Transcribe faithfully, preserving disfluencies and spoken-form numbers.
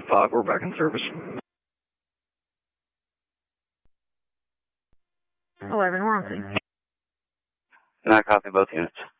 five, we're back in service. eleven, we're on scene. Can I copy both units?